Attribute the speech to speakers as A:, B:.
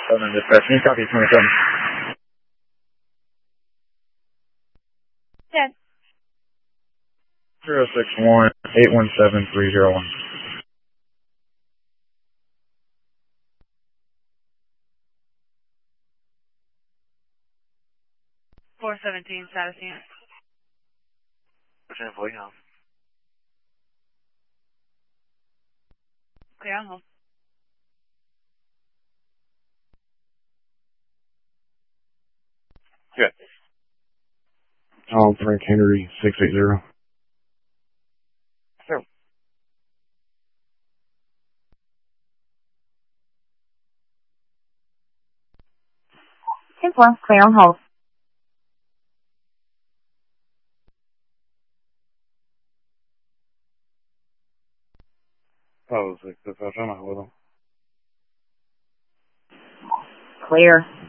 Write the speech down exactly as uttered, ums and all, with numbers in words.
A: Southern Dispatch. Can you copy twenty-seven?
B: Yes.
A: zero six one, eight one seven, three zero one.
B: four seventeen, status unit.
C: Lieutenant Boyd, home.
B: Clear on hold.
C: Good.
D: Um, Frank Henry, six eight zero.
C: Sir.
E: ten four, clear on hold.
D: Oh, six, that's what I'm with him.
E: Clear.